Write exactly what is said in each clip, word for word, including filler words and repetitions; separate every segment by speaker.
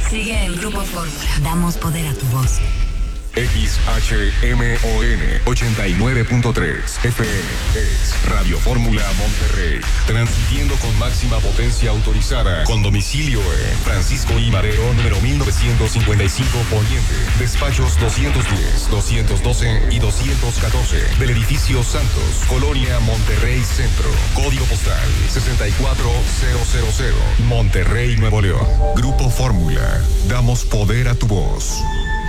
Speaker 1: Sigue en Grupo Fórmula. Damos poder a tu voz.
Speaker 2: X H M O N ochenta y nueve punto tres F M es Radio Fórmula Monterrey, transmitiendo con máxima potencia autorizada, con domicilio en Francisco I. Madero, número mil novecientos cincuenta y cinco Poniente, despachos doscientos diez, doscientos doce y doscientos catorce, del edificio Santos, Colonia Monterrey Centro, código postal sesenta y cuatro mil, Monterrey, Nuevo León. Grupo Fórmula, damos poder a tu voz.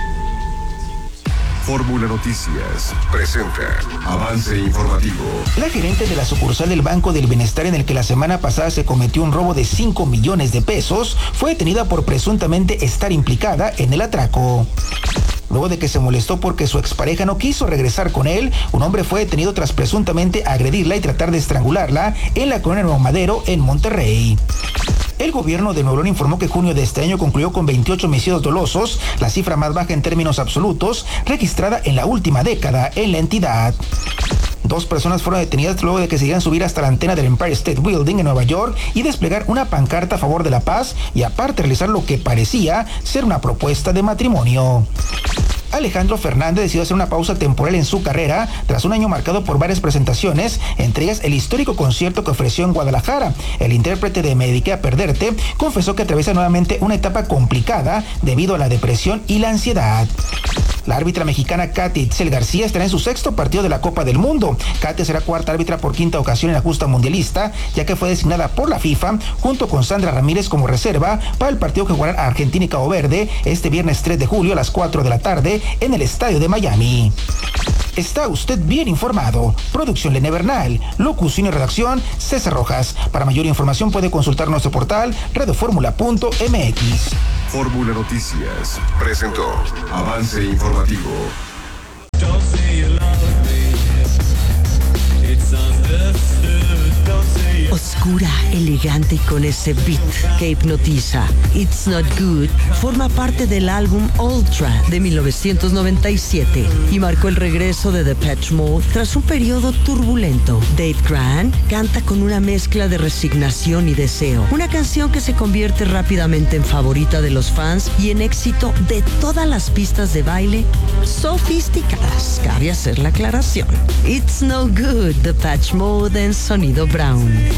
Speaker 2: Fórmula Noticias presenta avance informativo.
Speaker 3: La gerente de la sucursal del Banco del Bienestar, en el que la semana pasada se cometió un robo de cinco millones de pesos, fue detenida por presuntamente estar implicada en el atraco. Luego de que se molestó porque su expareja no quiso regresar con él, un hombre fue detenido tras presuntamente agredirla y tratar de estrangularla en la colonia Nuevo Madero, en Monterrey. El gobierno de Nuevo León informó que junio de este año concluyó con veintiocho homicidios dolosos, la cifra más baja en términos absolutos, registrada en la última década en la entidad. Dos personas fueron detenidas luego de que se iban a subir hasta la antena del Empire State Building en Nueva York y desplegar una pancarta a favor de la paz y aparte realizar lo que parecía ser una propuesta de matrimonio. Alejandro Fernández decidió hacer una pausa temporal en su carrera tras un año marcado por varias presentaciones, entre ellas el histórico concierto que ofreció en Guadalajara. El intérprete de Me dediqué a perderte confesó que atraviesa nuevamente una etapa complicada debido a la depresión y la ansiedad. La árbitra mexicana Katy Itzel García estará en su sexto partido de la Copa del Mundo. Katy será cuarta árbitra por quinta ocasión en la justa mundialista, ya que fue designada por la FIFA junto con Sandra Ramírez como reserva para el partido que jugarán Argentina y Cabo Verde este viernes tres de julio a las cuatro de la tarde en el estadio de Miami. Está usted bien informado. Producción Lene Bernal, locución y redacción César Rojas. Para mayor información puede consultar nuestro portal radioformula punto m x.
Speaker 2: Fórmula Noticias presentó avance informativo.
Speaker 4: Oscura, elegante y con ese beat que hipnotiza. It's Not Good forma parte del álbum Ultra de mil novecientos noventa y siete y marcó el regreso de Depeche Mode tras un periodo turbulento. Dave Grant canta con una mezcla de resignación y deseo, una canción que se convierte rápidamente en favorita de los fans y en éxito de todas las pistas de baile sofisticadas. Cabe hacer la aclaración. It's No Good, Depeche Mode en Sonido Brown.